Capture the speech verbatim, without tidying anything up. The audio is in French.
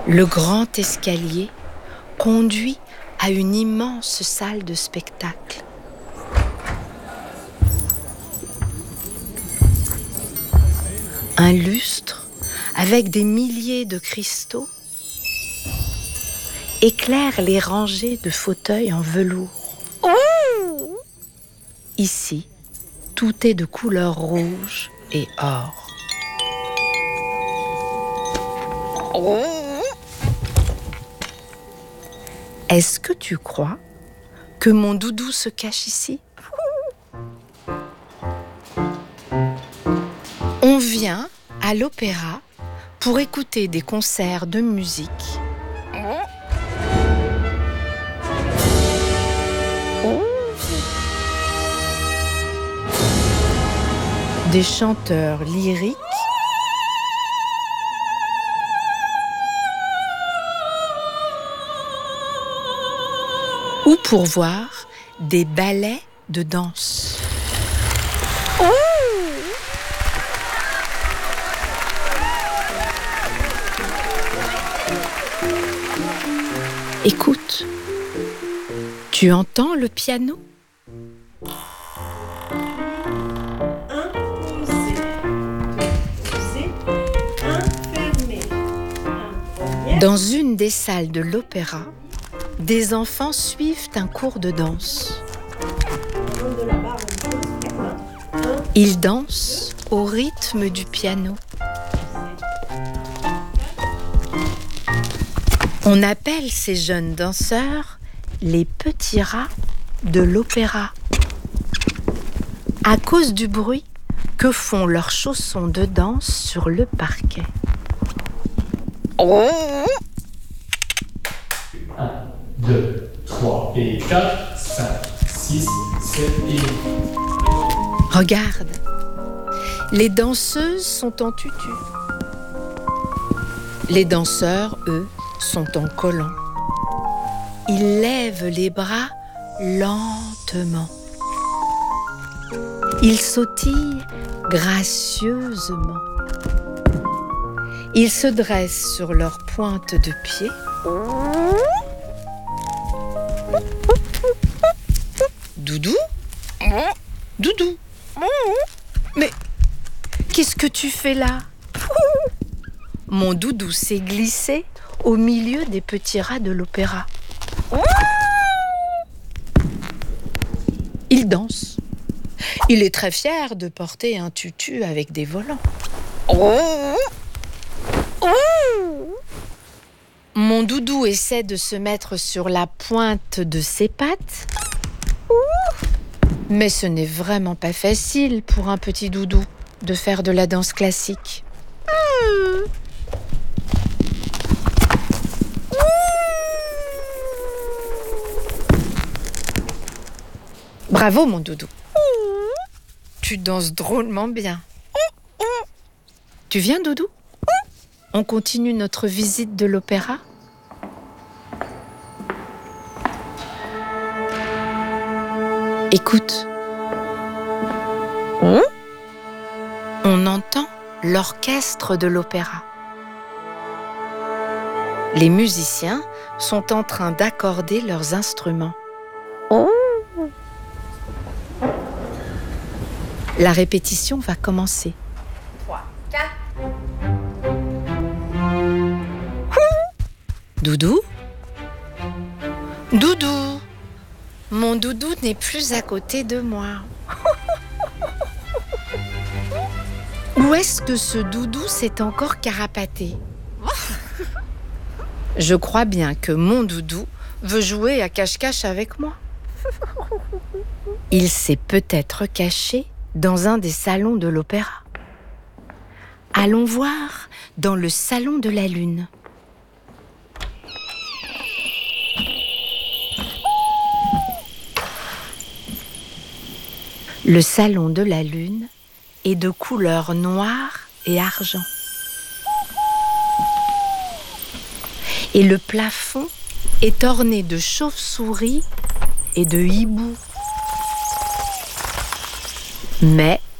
Le grand escalier conduit à une immense salle de spectacle. Un lustre avec des milliers de cristaux éclaire les rangées de fauteuils en velours. Ouh! Ici, tout est de couleur rouge et or. Ouh! Est-ce que tu crois que mon doudou se cache ici? On vient à l'opéra pour écouter des concerts de musique. Des chanteurs lyriques ou pour voir des ballets de danse. Écoute, tu entends le piano? Dans une des salles de l'opéra, des enfants suivent un cours de danse. Ils dansent au rythme du piano. On appelle ces jeunes danseurs les petits rats de l'opéra, à cause du bruit que font leurs chaussons de danse sur le parquet. un, deux, trois et quatre, cinq, six, sept et huit. Regarde, les danseuses sont en tutu. Les danseurs, eux, sont en collant. Ils lèvent les bras lentement. Ils sautillent gracieusement. Ils se dressent sur leurs pointes de pied. Doudou? Doudou? Mais qu'est-ce que tu fais là? Mon doudou s'est glissé au milieu des petits rats de l'opéra. Il danse. Il est très fier de porter un tutu avec des volants. Mon doudou essaie de se mettre sur la pointe de ses pattes. Mais ce n'est vraiment pas facile pour un petit doudou de faire de la danse classique. Bravo mon doudou. Tu danses drôlement bien. Tu viens, doudou? On continue notre visite de l'opéra? Écoute. On entend l'orchestre de l'opéra. Les musiciens sont en train d'accorder leurs instruments. La répétition va commencer. trois, quatre. Doudou? Doudou? Mon doudou n'est plus à côté de moi. Où est-ce que ce doudou s'est encore carapaté? Je crois bien que mon doudou veut jouer à cache-cache avec moi. Il s'est peut-être caché dans un des salons de l'opéra. Allons voir dans le salon de la lune. Le salon de la lune est de couleur noire et argent. Et le plafond est orné de chauves-souris et de hiboux. Mais